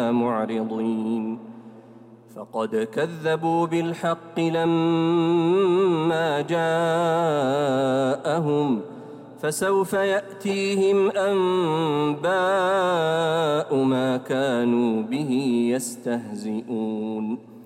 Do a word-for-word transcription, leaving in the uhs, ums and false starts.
معرضين فقد كذبوا بالحق لما جاءهم فسوف يأتيهم أنباء ما كانوا به يستهزئون